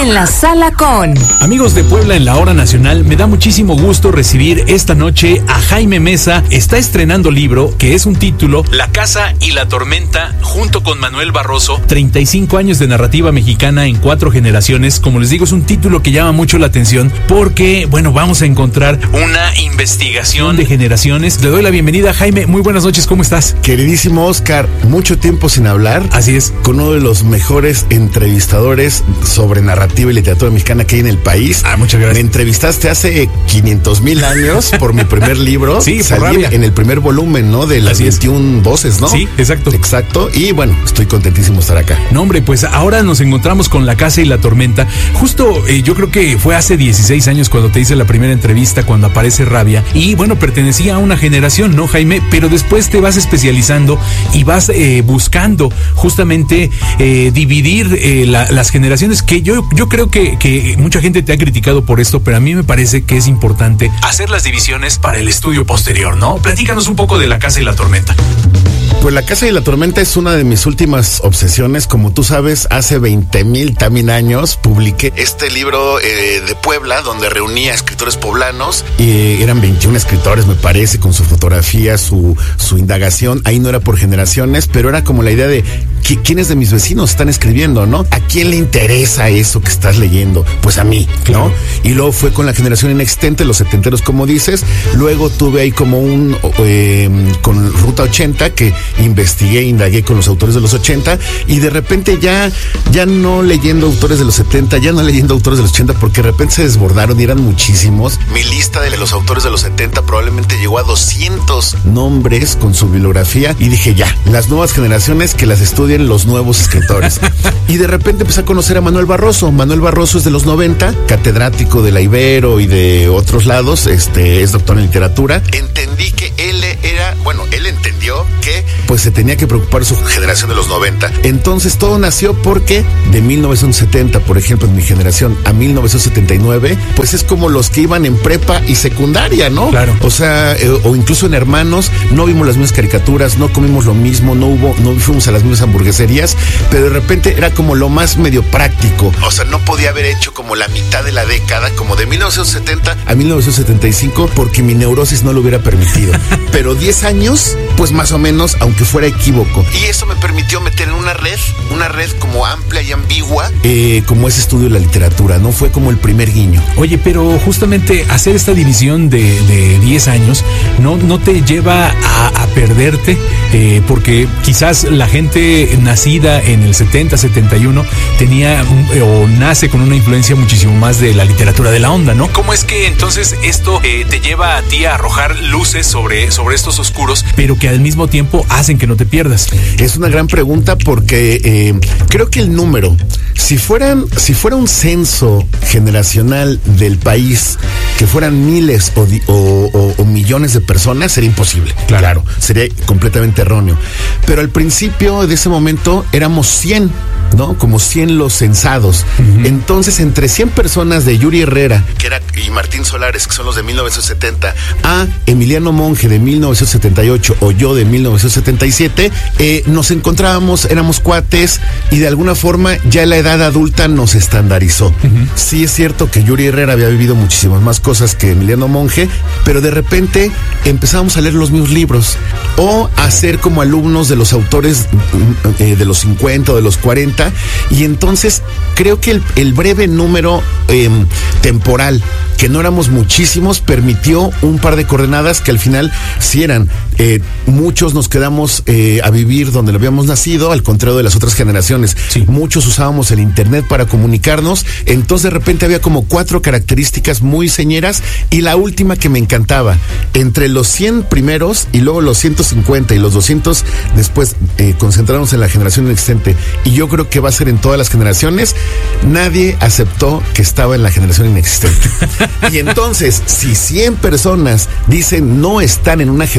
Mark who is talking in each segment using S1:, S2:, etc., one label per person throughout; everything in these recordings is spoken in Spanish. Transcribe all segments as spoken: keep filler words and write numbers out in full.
S1: en la sala con...
S2: Amigos de Puebla en la Hora Nacional, me da muchísimo gusto recibir esta noche a Jaime Mesa. Está estrenando libro que es un título, La Casa y la Tormenta, junto con Manuel Barroso. treinta y cinco años de narrativa mexicana en cuatro generaciones. Como les digo, es un título que llama mucho la atención porque, bueno, vamos a encontrar una investigación de generaciones. Le doy la bienvenida, Jaime. Muy buenas noches, ¿cómo estás?
S3: Queridísimo Oscar, mucho tiempo sin hablar.
S2: Así es.
S3: Con uno de los mejores entrevistadores sobre narrativa y literatura mexicana que hay en el país.
S2: Ah, muchas gracias.
S3: Me entrevistaste hace quinientos mil años por mi primer libro.
S2: Sí, por
S3: Salí
S2: rabia.
S3: En el primer volumen, ¿no? De las
S2: Así es.
S3: veintiuna voces, ¿no?
S2: Sí, exacto.
S3: Exacto. Y bueno, estoy contentísimo de estar acá.
S2: No, hombre, pues ahora nos encontramos con La Casa y la Tormenta. Justo, eh, yo creo que fue hace dieciséis años cuando te hice la primera entrevista, cuando aparece Rabia. Y bueno, pertenecía a una generación, ¿no, Jaime? Pero después te vas especializando y vas eh, buscando justamente eh, dividir eh, la, las generaciones, que yo, yo creo que, que mucha gente te ha criticado por esto, pero a mí me parece que es importante hacer las divisiones para el estudio posterior, ¿no? Platícanos un poco de La Casa y la Tormenta.
S3: Pues La Casa y la Tormenta es una de mis últimas obsesiones. Como tú sabes, hace veinte mil también años publiqué este libro eh, de Puebla, donde reunía escritores poblanos. Y eran veintiún escritores, me parece, con su fotografía, su, su indagación. Ahí no era por generaciones, pero era como la idea de ¿quiénes de mis vecinos están escribiendo, no? ¿A quién le interesa eso que estás leyendo? Pues a mí, ¿no?
S2: Claro.
S3: Y luego fue con la generación inexistente, los setenteros, como dices. Luego tuve ahí como un eh, con Ruta ochenta, que investigué, indagué con los autores de los ochenta, y de repente ya, ya no leyendo autores de los setenta, ya no leyendo autores de los ochenta, porque de repente se desbordaron y eran muchísimos. Mi lista de los autores de los setenta probablemente llegó a doscientos nombres con su bibliografía, y dije ya, las nuevas generaciones que las estudien los nuevos escritores. Y de repente empecé a conocer a Manuel Barroso. Manuel Barroso es de los noventa, catedrático de la Ibero y de otros lados, este, es doctor en literatura. Entendí que él era, bueno, él entendió que pues se tenía que preocupar su generación de los noventa. Entonces todo nació porque de mil novecientos setenta, por ejemplo, en mi generación, a mil novecientos setenta y nueve, pues es como los que iban en prepa y secundaria, ¿no?
S2: Claro.
S3: O sea, eh, o incluso en hermanos, no vimos las mismas caricaturas, no comimos lo mismo, no hubo, no fuimos a las mismas hamburgueserías, pero de repente era como lo más medio práctico. O sea, no podía haber hecho como la mitad de la década, como de mil novecientos setenta a mil novecientos setenta y cinco, porque mi neurosis no lo hubiera permitido. Pero diez años, pues más o menos, aunque fuera equívoco. Y eso me permitió meter en una red, una red como amplia y ambigua, eh, como ese estudio de la literatura, ¿no? Fue como el primer guiño.
S2: Oye, pero justamente hacer esta división de, de diez años no, no te lleva a, a perderte, eh, porque quizás la gente nacida en el setenta, setenta y uno tenía o nace con una influencia muchísimo más de la literatura de la onda, ¿no? ¿Cómo es que entonces esto eh, te lleva a ti a arrojar luces sobre, sobre estos oscuros, pero que al mismo tiempo hacen que no te pierdas?
S3: Es una gran pregunta porque eh, creo que el número, si fueran, si fuera un censo generacional del país, que fueran miles o, o, o, o millones de personas, sería imposible.
S2: Claro.
S3: Claro, sería completamente erróneo. Pero al principio de ese momento éramos cien, ¿no? Como cien los censados. Uh-huh. Entonces, entre cien personas de Yuri Herrera, que era, y Martín Solares, que son los de mil novecientos setenta, a Emiliano Monge de mil novecientos setenta y ocho o yo de mil novecientos setenta y siete, eh, nos encontrábamos, éramos cuates, y de alguna forma ya la edad adulta nos estandarizó. Uh-huh. Sí es cierto que Yuri Herrera había vivido muchísimas más cosas que Emiliano Monge, pero de repente empezábamos a leer los mismos libros o a ser como alumnos de los autores eh, de los cincuenta o de los cuarenta, y entonces creo que el, el breve número eh, temporal, que no éramos muchísimos, permitió un par de coordenadas que al final sí eran. Eh, muchos nos quedamos eh, a vivir donde lo habíamos nacido, al contrario de las otras generaciones.
S2: Sí.
S3: Muchos usábamos el internet para comunicarnos, entonces de repente había como cuatro características muy señeras, y la última que me encantaba, entre los cien primeros y luego los ciento cincuenta y los doscientos después, eh, concentrarnos en la generación inexistente, y yo creo que va a ser en todas las generaciones, nadie aceptó que estaba en la generación inexistente. Y entonces, si cien personas dicen no están en una generación,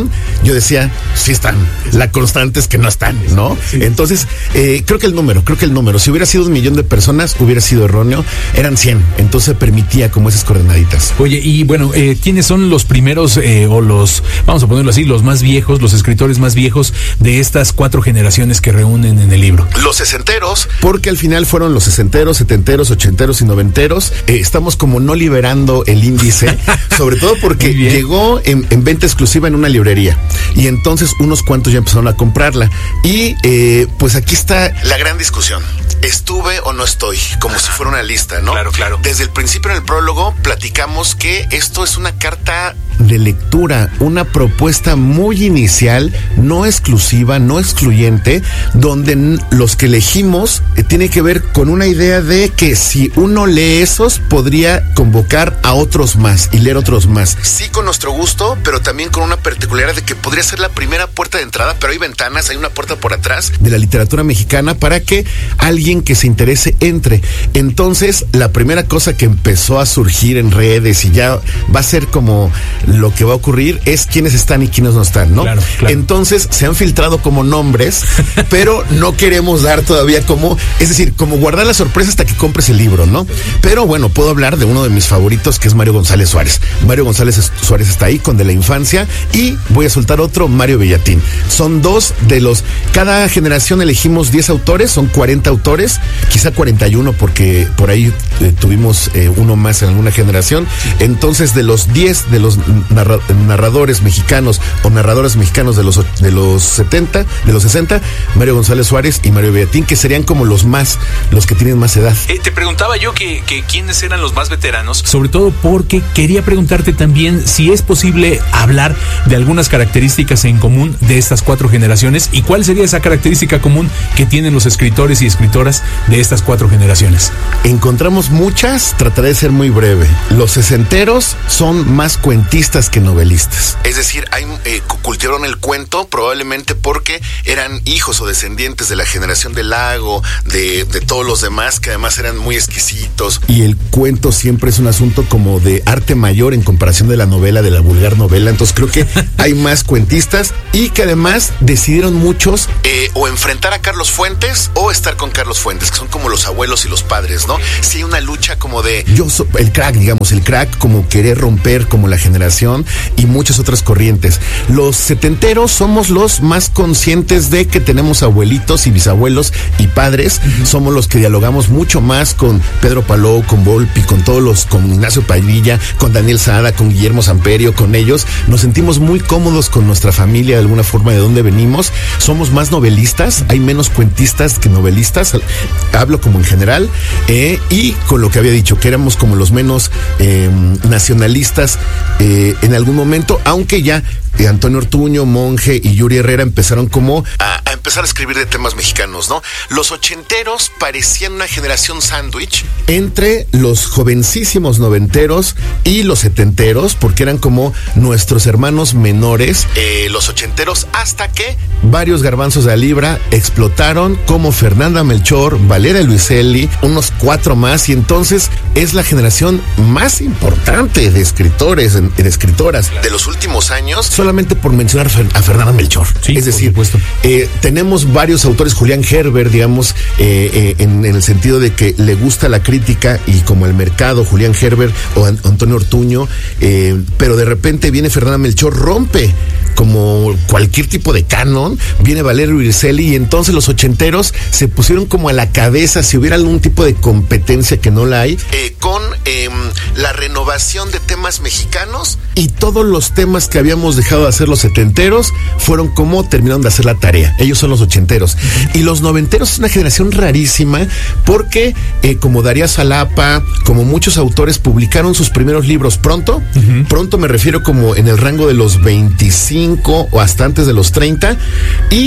S3: generación, yo decía, sí están. La constante es que no están, ¿no? Sí. Entonces, eh, creo que el número, creo que el número, si hubiera sido un millón de personas, hubiera sido erróneo. Eran cien, entonces permitía como esas coordenaditas.
S2: Oye, y bueno, eh, ¿quiénes son los primeros eh, o los, vamos a ponerlo así, los más viejos, los escritores más viejos de estas cuatro generaciones que reúnen en el libro?
S3: Los sesenteros, porque al final fueron los sesenteros, setenteros, ochenteros y noventeros. Eh, estamos como no liberando el índice, sobre todo porque llegó en, en venta exclusiva en una librería y entonces unos cuantos ya empezaron a comprarla. Y eh, pues aquí está la gran discusión. ¿Estuve o no estoy? Como si fuera una lista, ¿no?
S2: Claro, claro.
S3: Desde el principio en el prólogo platicamos que esto es una carta de lectura, una propuesta muy inicial, no exclusiva, no excluyente, donde n- los que elegimos eh, tiene que ver con una idea de que si uno lee esos, podría convocar a otros más y leer otros más. Sí, con nuestro gusto, pero también con una particularidad de que podría ser la primera puerta de entrada, pero hay ventanas, hay una puerta por atrás de la literatura mexicana para que alguien que se interese entre. Entonces, la primera cosa que empezó a surgir en redes y ya va a ser como lo que va a ocurrir es quiénes están y quiénes no están, ¿no?
S2: Claro, claro.
S3: Entonces, se han filtrado como nombres, pero no queremos dar todavía como, es decir, como guardar la sorpresa hasta que compres el libro, ¿no? Pero bueno, puedo hablar de uno de mis favoritos, que es Mario González Suárez. Mario González Suárez está ahí con De la Infancia, y voy a soltar otro, Mario Bellatín. Son dos de los, cada generación elegimos diez autores, son cuarenta autores, quizá cuarenta y uno porque por ahí eh, tuvimos eh, uno más en alguna generación. Entonces, de los diez de los narra- narradores mexicanos o narradores mexicanos de los de los setenta, de los sesenta, Mario González Suárez y Mario Bellatín, que serían como los más, los que tienen más edad.
S2: Eh, te preguntaba yo que, que quiénes eran los más veteranos, sobre todo porque quería preguntarte también si es posible hablar de algunas características en común de estas cuatro generaciones y cuál sería esa característica común que tienen los escritores y escritoras de estas cuatro generaciones.
S3: Encontramos muchas, trataré de ser muy breve. Los sesenteros son más cuentistas que novelistas. Es decir, hay, eh, cultivaron el cuento probablemente porque eran hijos o descendientes de la generación del Lago, de, de todos los demás, que además eran muy exquisitos. Y el cuento siempre es un asunto como de arte mayor en comparación de la novela, de la vulgar novela. Entonces creo que hay más cuentistas y que además decidieron muchos eh, o enfrentar a Carlos Fuentes o estar con Carlos Fuentes, que son como los abuelos y los padres, ¿no? Sí hay una lucha como de yo soy el crack, digamos, el crack como querer romper como la generación y muchas otras corrientes. Los setenteros somos los más conscientes de que tenemos abuelitos y bisabuelos y padres. Uh-huh. Somos los que dialogamos mucho más con Pedro Palou, con Volpi, con todos los, con Ignacio Padilla, con Daniel Saada, con Guillermo Samperio, con ellos. Nos sentimos muy cómodos con nuestra familia de alguna forma de dónde venimos. Somos más novelistas, hay menos cuentistas que novelistas, hablo como en general, eh, y con lo que había dicho, que éramos como los menos eh, nacionalistas eh, en algún momento, aunque ya eh, Antonio Ortuño, Monge y Yuri Herrera empezaron como a, a empezar a escribir de temas mexicanos, ¿no? Los ochenteros parecían una generación sándwich entre los jovencísimos noventeros y los setenteros, porque eran como nuestros hermanos menores, eh, los ochenteros, hasta que varios garbanzos de la libra explotaron, como Fernanda Melchor, Valeria Luiselli, unos cuatro más, y entonces es la generación más importante de escritores, de escritoras de los últimos años, solamente por mencionar a Fernanda Melchor.
S2: Sí,
S3: es decir, eh, tenemos varios autores, Julián Herbert, digamos, eh, eh, en, en el sentido de que le gusta la crítica y como el mercado, Julián Herbert o An- Antonio Ortuño, eh, pero de repente viene Fernanda Melchor, rompe como cualquier tipo de canon, viene Valerio Luiselli, y entonces los ochenteros se pusieron como a la cabeza, si hubiera algún tipo de competencia que no la hay, eh, con eh, la renovación de temas mexicanos, y todos los temas que habíamos dejado de hacer los setenteros fueron como terminaron de hacer la tarea. Ellos son los ochenteros. Uh-huh. Y los noventeros es una generación rarísima porque eh, como Daría Salapa, como muchos autores publicaron sus primeros libros pronto, uh-huh. Pronto me refiero como en el rango de los veinticinco o hasta antes de los treinta, y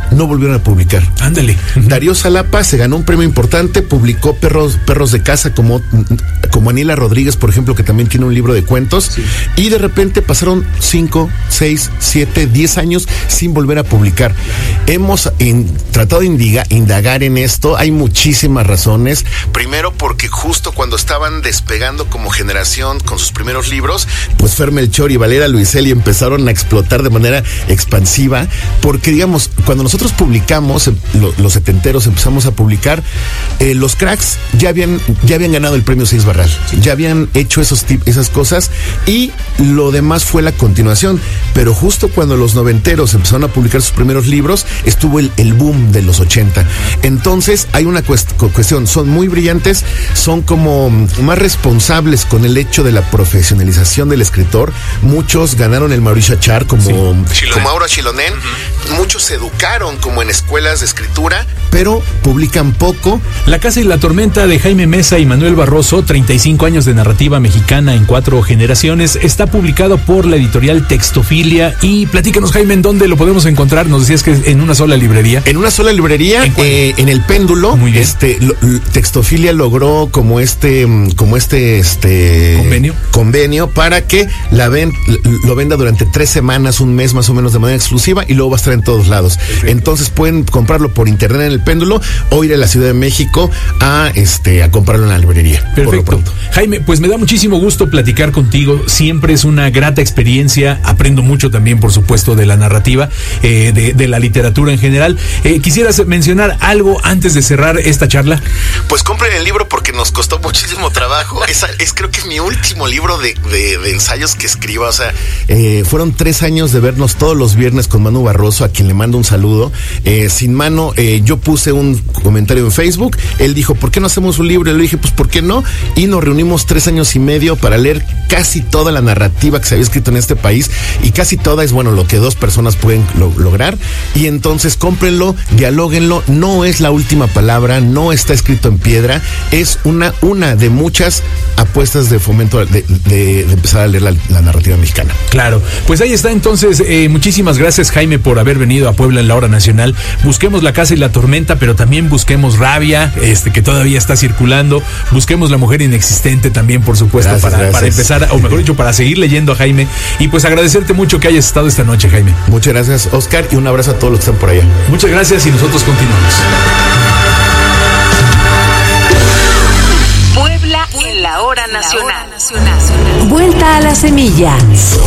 S3: no volvieron a publicar.
S2: Ándale.
S3: Darío Xalapa se ganó un premio importante, publicó Perros, Perros de Casa como, como Aniela Rodríguez, por ejemplo, que también tiene un libro de cuentos, sí. Y de repente pasaron cinco, seis, siete, diez años sin volver a publicar. Hemos in, tratado de indiga, indagar en esto, hay muchísimas razones. Primero porque justo cuando estaban despegando como generación con sus primeros libros, pues Fer Melchor y Valera Luiselli empezaron a explotar de manera expansiva, porque digamos, cuando nosotros publicamos, lo, los setenteros empezamos a publicar, eh, los cracks ya habían, ya habían ganado el premio Seis Barral, ya habían hecho esos tip, esas cosas, y lo demás fue la continuación. Pero justo cuando los noventeros empezaron a publicar sus primeros libros, estuvo el, el boom de los ochenta. Entonces hay una cuest- cuestión, son muy brillantes, son como más responsables con el hecho de la profesionalización del escritor. Muchos ganaron el Mauricio Achar como, sí, como Aura Chilonen, uh-huh. Muchos se educaron como en escuelas de escritura, pero publican poco.
S2: La Casa y la Tormenta de Jaime Mesa y Manuel Barroso, treinta y cinco años de narrativa mexicana en cuatro generaciones, está publicado por la editorial Textofilia. Y platícanos, Jaime, ¿en dónde lo podemos encontrar? Nos decías que en una sola librería.
S3: En una sola librería, ¿En, eh, en el Péndulo.
S2: Muy bien.
S3: Este, lo, Textofilia logró como este, como este, este
S2: convenio,
S3: convenio para que la ven, lo venda durante tres semanas, un mes más o menos de manera exclusiva, y luego va a estar en todos lados. Perfecto. Entonces pueden comprarlo por internet en el Péndulo o ir a la Ciudad de México a este a comprarlo en la librería.
S2: Perfecto.
S3: Por lo pronto.
S2: Jaime, pues me da muchísimo gusto platicar contigo. Siempre es una grata experiencia. Aprendo mucho también, por supuesto, de la narrativa, eh, de, de la literatura en general. Eh, ¿Quisieras mencionar algo antes de cerrar esta charla?
S3: Pues compren el libro porque nos costó muchísimo trabajo. Es, es creo que es mi último libro de, de, de ensayos que escribo. O sea, eh, fueron tres años de vernos todos los viernes con Manu Barroso, a quien le mando un saludo. Eh, sin Mano, eh, yo puse un comentario en Facebook. Él dijo, ¿por qué no hacemos un libro? Y le dije, pues, ¿por qué no? Y nos reunimos tres años y medio para leer casi toda la narrativa que se había escrito en este país. Y casi toda es, bueno, lo que dos personas pueden lo, lograr. Y entonces cómprenlo, dialóguenlo. No es la última palabra, no está escrito en piedra. Es una, una de muchas apuestas de fomento de, de, de empezar a leer la, la narrativa mexicana.
S2: Claro, pues ahí está entonces. Eh, muchísimas gracias, Jaime, por haber venido a Puebla en la Hora Nacional. Busquemos La Casa y la Tormenta, pero también busquemos Rabia, este que todavía está circulando. Busquemos La Mujer Inexistente también, por supuesto, gracias, para, gracias. para empezar, o mejor dicho, para seguir leyendo a Jaime. Y pues agradecerte mucho que hayas estado esta noche, Jaime.
S3: Muchas gracias, Oscar, y un abrazo a todos los que están por allá.
S2: Muchas gracias y nosotros continuamos.
S1: Puebla en la Hora Nacional.
S4: Vuelta a la Semilla.